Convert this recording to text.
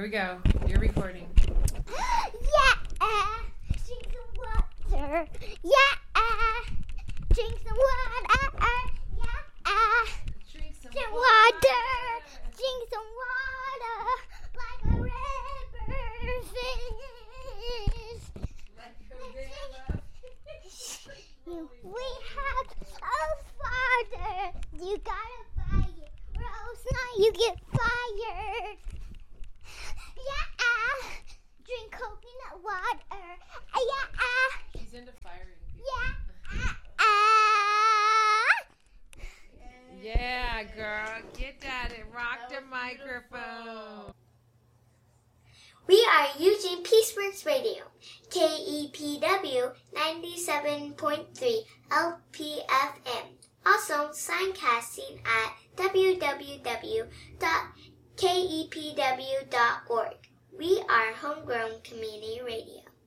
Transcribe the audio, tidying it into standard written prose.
Here we go. You're recording. Yeah, drink some water. Yeah, drink some water. Yeah, Drink some water. Drink some water like a river fish. We have a father. You gotta buy it, or else not you get fired. Yeah, drink coconut water. Yeah, She's into firing people. Yeah, girl. Get at it. Rock the microphone. We are Eugene Peaceworks Radio, KEPW 97.3 LPFM. Also simulcasting at www.kepw.org. We are homegrown community radio.